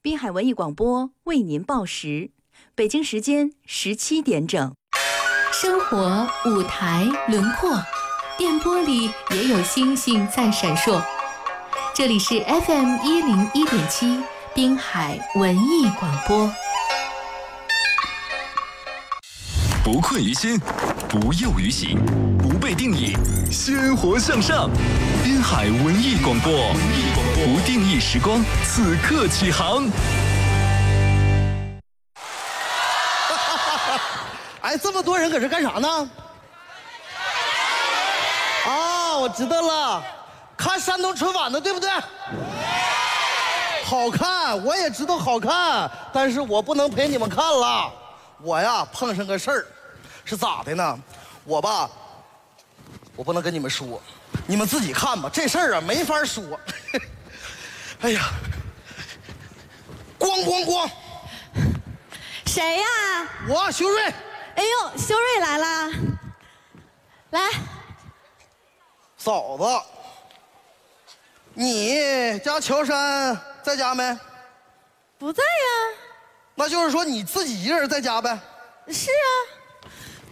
滨海文艺广播为您报时，北京时间17点整。 生活舞台轮廓，电波里也有星星在闪烁。这里是 FM101.7 滨海文艺广播。 不困于心，不囿于行，不被定义，鲜活向上。滨海文艺广播，不定义时光，此刻起航。 哎，这么多人搁这干啥呢？啊，我知道了，看山东春晚的，对不对？好看，我也知道好看，但是我不能陪你们看了。我呀碰上个事儿，是咋的呢？我不能跟你们说，你们自己看吧。这事儿啊没法说。哎呀，咣！ 谁呀？ 我修睿。 哎呦，修睿来了，来， 嫂子，你家乔杉在家没？ 不在呀。 那就是说你自己一个人在家呗？ 是啊。